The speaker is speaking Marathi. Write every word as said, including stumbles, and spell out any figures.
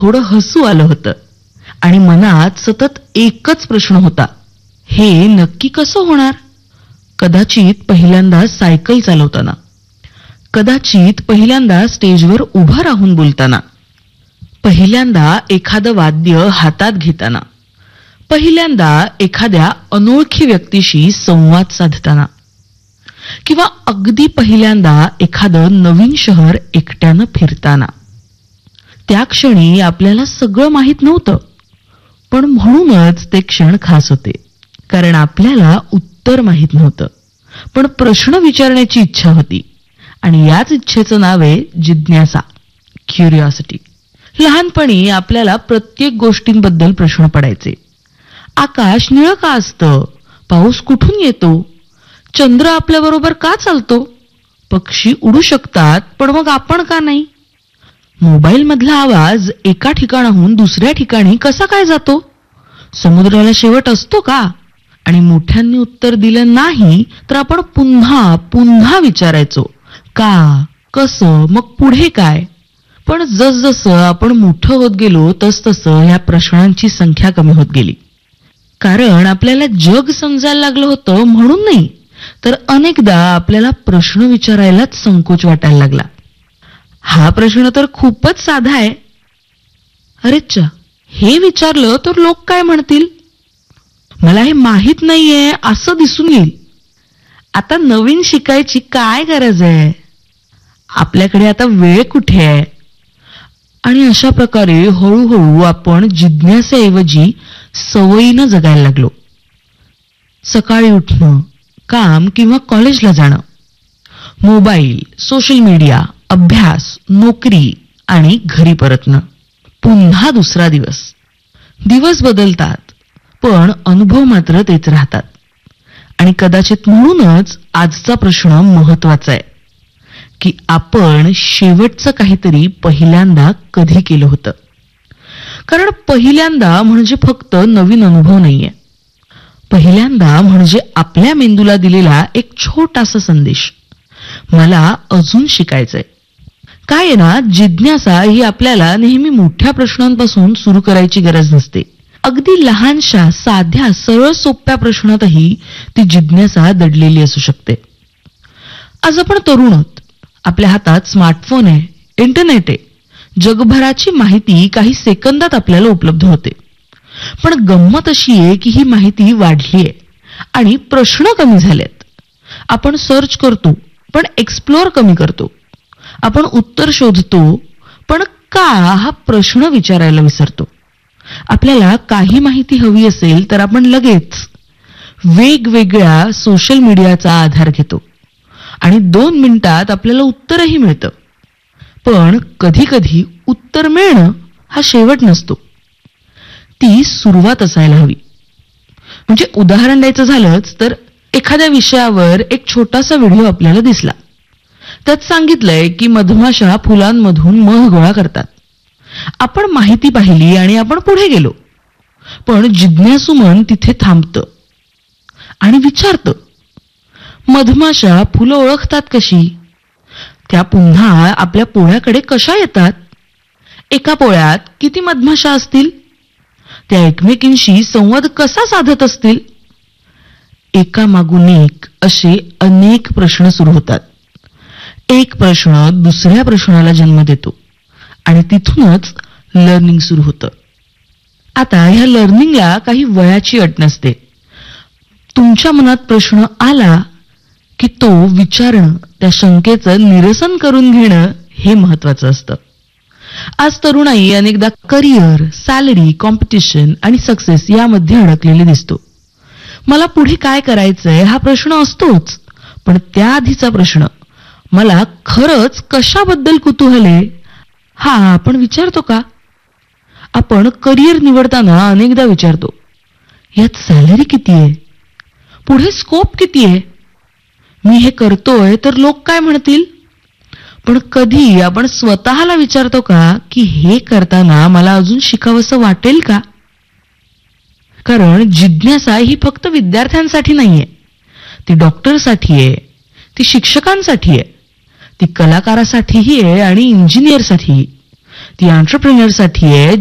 थोडं हसू आलं होतं आणि मनात सतत एकच प्रश्न होता, हे नक्की कसं होणार? कदाचित पहिल्यांदा सायकल चालवताना, कदाचित पहिल्यांदा स्टेजवर उभं राहून बोलताना, पहिल्यांदा एखादं वाद्य हातात घेताना, पहिल्यांदा एखाद्या अनोळखी व्यक्तीशी संवाद साधताना, किंवा अगदी पहिल्यांदा एखादं नवीन शहर एकट्यानं फिरताना. त्या क्षणी आपल्याला सगळं माहीत नव्हतं, पण म्हणूनच ते क्षण खास होते. कारण आपल्याला उत्तर माहीत नव्हतं, पण प्रश्न विचारण्याची इच्छा होती. आणि याच इच्छेचं नाव आहे जिज्ञासा, क्युरिओसिटी. लहानपणी आपल्याला प्रत्येक गोष्टींबद्दल प्रश्न पडायचे. आकाश निळं का असतं? पाऊस कुठून येतो? चंद्र आपल्याबरोबर का चालतो? पक्षी उडू शकतात, पण मग आपण का नाही? मोबाईल मधला आवाज एका ठिकाणाहून दुसऱ्या ठिकाणी कसा काय जातो? समुद्राला शेवट असतो का? आणि मोठ्यांनी उत्तर दिलं नाही तर आपण पुन्हा पुन्हा विचारायचो, का, कसं, मग पुढे काय? पण जसजसं आपण मोठं होत गेलो तसतसं ह्या प्रश्नांची संख्या कमी होत गेली. कारण आपल्याला जग समजायला लागलं होतं म्हणून नाही, तर अनेकदा आपल्याला प्रश्न विचारायलाच संकोच वाटायला लागला. हा प्रश्न तर खूपच साधा आहे. अरेच्चा, हे विचारलं तर लोक काय म्हणतील? मला हे माहीत नाहीये असं दिसून येईल. आता नवीन शिकायची काय गरज आहे? आपल्याकडे आता वेळ कुठे आहे? आणि अशा प्रकारे हळूहळू आपण जिज्ञासेऐवजी सवयीनं जगायला लागलो. सकाळी उठणं, काम किंवा कॉलेजला जाणं, मोबाईल, सोशल मीडिया, अभ्यास, नोकरी आणि घरी परतणं. पुन्हा दुसरा दिवस. दिवस बदलतात, पण अनुभव मात्र तेच राहतात. आणि कदाचित म्हणूनच आजचा प्रश्न महत्वाचा आहे की आपण शेवटचं काहीतरी पहिल्यांदा कधी केलं होतं. कारण पहिल्यांदा म्हणजे फक्त नवीन अनुभव नाहीये. पहिल्यांदा म्हणजे आपल्या मेंदूला दिलेला एक छोटासा संदेश, मला अजून शिकायचंय. काय आहे ना, जिज्ञासा ही आपल्याला नेहमी मोठ्या प्रश्नांपासून सुरू करायची गरज नसते. अगदी लहानशा साध्या सरळ सोप्या प्रश्नातही ती जिज्ञासा दडलेली असू शकते. आज आपण तरुण आहोत, आपल्या हातात स्मार्टफोन आहे, इंटरनेट आहे, जगभराची माहिती काही सेकंदात आपल्याला उपलब्ध होते. पण गंमत अशी आहे की ही माहिती वाढली आहे आणि प्रश्न कमी झालेत. आपण सर्च करतो पण एक्सप्लोर कमी करतो. आपण उत्तर शोधतो पण का हा प्रश्न विचारायला विसरतो. आपल्याला काही माहिती हवी असेल तर आपण लगेच वेगवेगळ्या सोशल मीडियाचा आधार घेतो आणि दोन मिनिटात आपल्याला उत्तरही मिळतं. पण कधी कधी उत्तर मिळणं हा शेवट नसतो, ती सुरुवात असायला हवी. म्हणजे उदाहरण द्यायचं झालंच तर एखाद्या विषयावर एक छोटासा व्हिडिओ आपल्याला दिसला. त्यात सांगितलंय की मधमाशा फुलांमधून मध गोळा करतात. आपण माहिती पाहिली आणि आपण पुढे गेलो. पण जिज्ञासू मन तिथे थांबतं आणि विचारतं, मधमाशा फुलं ओळखतात कशी? त्या पुन्हा आपल्या पोळ्याकडे कशा येतात? एका पोळ्यात किती मधमाशा असतील? त्या एकमेकींशी संवाद कसा साधत असतील? एका मागून एक असे अनेक प्रश्न सुरू होतात. एक प्रश्न दुसऱ्या प्रश्नाला जन्म देतो आणि तिथूनच लर्निंग सुरू होतं. आता ह्या लर्निंगला काही वयाची अट नसते. तुमच्या मनात प्रश्न आला की तो विचारणं, त्या शंकेचं निरसन करून घेणं हे महत्वाचं असतं. आज तरुणाई अनेकदा करिअर, सॅलरी, कॉम्पिटिशन आणि सक्सेस यामध्ये अडकलेली दिसतो. मला पुढे काय करायचंय हा प्रश्न असतोच, पण त्याआधीचा प्रश्न, मला खरंच कशाबद्दल कुतूहल आहे, हा आपण विचारतो का? आपण करिअर निवडताना अनेकदा विचारतो, यात सॅलरी किती आहे? पुढे स्कोप किती आहे? मी हे करतोय तर लोक काय म्हणतील? पण कधी आपण स्वतःला विचारतो का की हे करताना मला अजून शिकावंसं वाटेल का? कारण जिज्ञासा ही फक्त विद्यार्थ्यांसाठी नाहीये, ती डॉक्टरसाठी आहे, ती शिक्षकांसाठी आहे, ती कलाकारासाठीही आहे आणि इंजिनियरसाठीही, ती एंटरप्रेन्युअरसाठी आहे